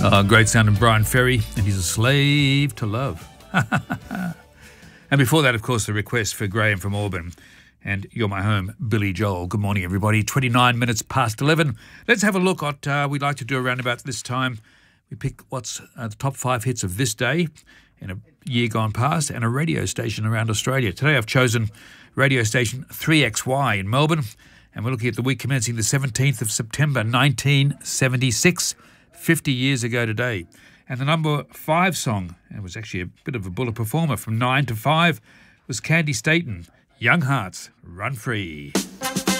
Great sound of Brian Ferry, and he's a slave to love. And before that, of course, the request for Graham from Auburn and You're My Home, Billy Joel. Good morning, everybody. 29 minutes past 11. Let's have a look at we'd like to do around about this time. We pick what's the top 5 hits of this day in a year gone past and a radio station around Australia. Today I've chosen radio station 3XY in Melbourne, and we're looking at the week commencing the 17th of September 1976, 50 years ago today. And the number 5 song, and it was actually a bit of a bullet performer from 9 to 5, was Candy Staton, Young Hearts, Run Free.